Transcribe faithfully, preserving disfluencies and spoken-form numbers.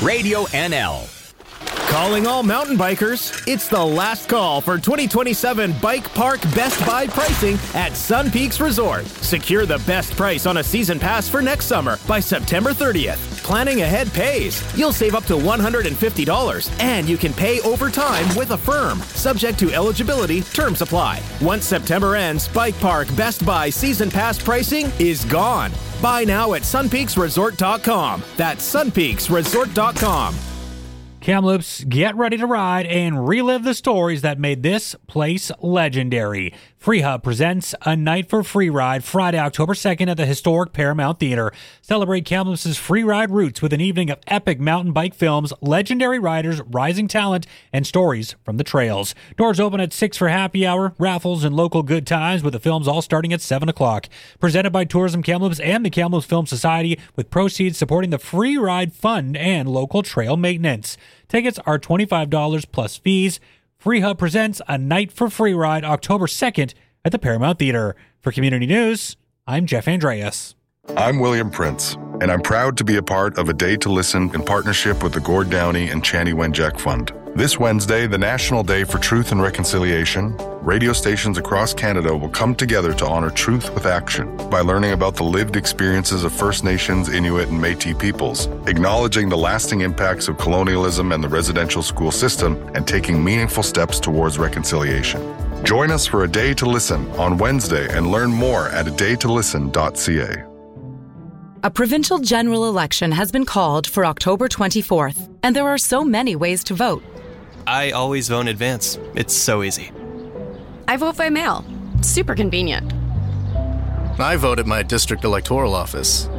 Radio N L. Calling all mountain bikers, it's the last call for twenty twenty-seven Bike Park Best Buy pricing at Sun Peaks Resort. Secure the best price on a season pass for next summer by September thirtieth. Planning ahead pays. You'll save up to one hundred fifty dollars, and you can pay over time with Affirm. Subject to eligibility, terms apply. Once September ends, Bike Park Best Buy season pass pricing is gone. Buy now at sun peaks resort dot com. That's sun peaks resort dot com. Kamloops, get ready to ride and relive the stories that made this place legendary. FreeHub presents A Night for Free Ride Friday, October second at the historic Paramount Theater. Celebrate Kamloops' free ride roots with an evening of epic mountain bike films, legendary riders, rising talent, and stories from the trails. Doors open at six for happy hour, raffles, and local good times with the films all starting at seven o'clock. Presented by Tourism Kamloops and the Kamloops Film Society, with proceeds supporting the Free Ride Fund and local trail maintenance. Tickets are twenty-five dollars plus fees. FreeHub presents A Night for Free Ride October second at the Paramount Theater. For Community News, I'm Jeff Andreas. I'm William Prince, and I'm proud to be a part of A Day to Listen in partnership with the Gord Downie and Chanie Wenjack Fund. This Wednesday, the National Day for Truth and Reconciliation, radio stations across Canada will come together to honor truth with action by learning about the lived experiences of First Nations, Inuit, and Métis peoples, acknowledging the lasting impacts of colonialism and the residential school system, and taking meaningful steps towards reconciliation. Join us for A Day to Listen on Wednesday and learn more at a day to listen dot c a. A provincial general election has been called for October twenty-fourth, and there are so many ways to vote. I always vote in advance. It's so easy. I vote by mail. Super convenient. I vote at my district electoral office.